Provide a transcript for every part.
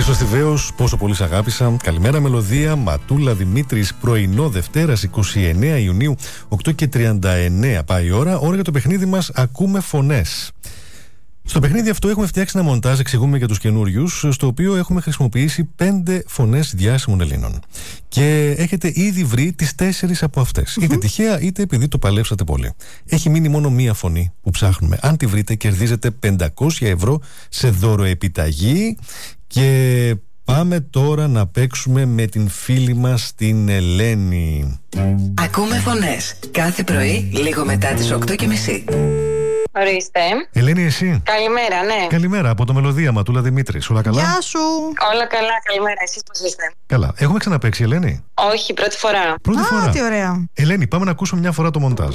Χρήστος, πόσο πολύ σ' αγάπησα. Καλημέρα μελωδία, Ματούλα Δημήτρης, πρωινό Δευτέρας 29 Ιουνίου, 8:39 πάει η ώρα. Ώρα για το παιχνίδι μας Ακούμε Φωνές. Στο παιχνίδι αυτό έχουμε φτιάξει ένα μοντάζ, εξηγούμε για τους καινούριους, στο οποίο έχουμε χρησιμοποιήσει 5 φωνές διάσημων Ελλήνων. Και έχετε ήδη βρει τις 4 από αυτές. Είτε τυχαία, είτε επειδή το παλέψατε πολύ. Έχει μείνει μόνο μία φωνή που ψάχνουμε. Αν τη βρείτε, κερδίζετε 500 ευρώ σε δώροεπιταγή. Και πάμε τώρα να παίξουμε με την φίλη μας την Ελένη. Ακούμε Φωνές. Κάθε πρωί, λίγο μετά τις 8:30. Ορίστε. Ελένη, εσύ. Καλημέρα, ναι. Καλημέρα από το Μελωδία, Ματούλα Δημήτρης. Όλα καλά? Γεια σου. Όλα καλά, καλημέρα. Εσείς πώς είστε? Καλά. Έχουμε ξαναπαίξει, Ελένη? Όχι, πρώτη φορά. Πρώτη φορά. Τι ωραία. Ελένη, πάμε να ακούσουμε μια φορά το μοντάζ.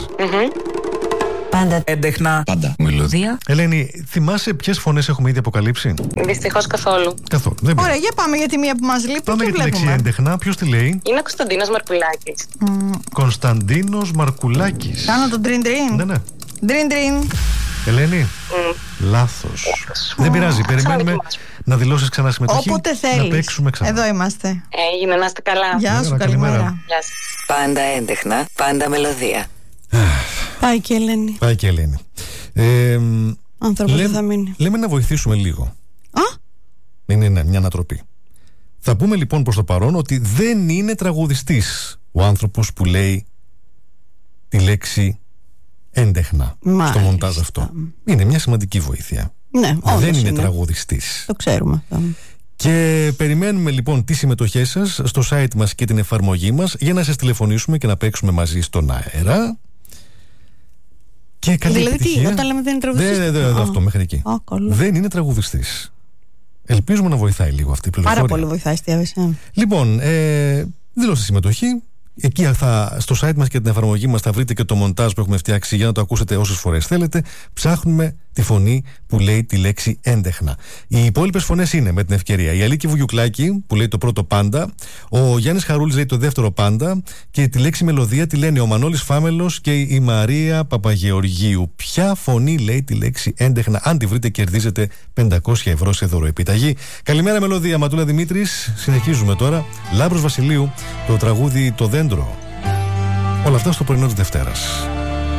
Πάντα έντεχνα. Πάντα μελωδία. Ελένη, θυμάσαι ποιες φωνές έχουμε ήδη αποκαλύψει? Δυστυχώς καθόλου. Καθόλου. Δεν Ωραία, για πάμε για τη μία που μας λείπει. Πάμε και για τη λέξη βλέπουμε. έντεχνα. Ποιος τη λέει? Είναι ο Κωνσταντίνος Μαρκουλάκης. Κωνσταντίνος Μαρκουλάκης. Κάνω τον τρίν τρίν. Ναι, ναι. Τρίν τρίν. Ελένη, λάθος. Δεν πειράζει, περιμένουμε να δηλώσεις ξανά συμμετοχή. Όποτε θέλεις. Να παίξουμε ξανά. Εδώ είμαστε. Έγινε, να είστε καλά. Γεια σου, καλημέρα. καλημέρα. Γεια σας. Πάντα έντεχνα. Πάντα μελωδία. Πάει και η Ελένη. Πάει και η Ελένη. Άνθρωπος δεν θα μείνει. Λέμε να βοηθήσουμε λίγο. Α, Είναι μια ανατροπή. Θα πούμε λοιπόν προς το παρόν ότι δεν είναι τραγουδιστής ο άνθρωπος που λέει τη λέξη έντεχνα Μάλιστα. στο μοντάζ αυτό. Είναι μια σημαντική βοήθεια. ναι, όντως Δεν είναι τραγουδιστής. Το ξέρουμε αυτό. Και περιμένουμε λοιπόν τις συμμετοχές σας στο site μας και την εφαρμογή μας για να σας τηλεφωνήσουμε και να παίξουμε μαζί στον αέρα. Και καλή Δηλαδή επιτυχία. τι, όταν λέμε δεν είναι τραγουδιστής. Δεν, αυτό μέχρι εκεί. Καλά. Δεν είναι τραγουδιστής. Ελπίζουμε να βοηθάει λίγο αυτή η πληροφορία. Πάρα πολύ βοηθάει στη διάβηση. Λοιπόν, δηλώστε συμμετοχή. Εκεί στο site μας και την εφαρμογή μας θα βρείτε και το μοντάζ που έχουμε φτιάξει για να το ακούσετε όσες φορές θέλετε. Ψάχνουμε τη φωνή που λέει τη λέξη έντεχνα. Οι υπόλοιπες φωνές είναι με την ευκαιρία η Αλίκη Βουγιουκλάκη που λέει το πρώτο πάντα, ο Γιάννης Χαρούλης λέει το δεύτερο πάντα και τη λέξη μελωδία τη λένε ο Μανώλης Φάμελος και η Μαρία Παπαγεωργίου. Ποια φωνή λέει τη λέξη έντεχνα? Αν τη βρείτε, κερδίζετε 500 ευρώ σε δωροεπιταγή. Καλημέρα μελωδία, Ματούλα Δημήτρης. Συνεχίζουμε τώρα. Λάμπρος Βασιλείου, το τραγούδι Το Δέντρο. Όλα αυτά στο πρωινό της Δευτέρας.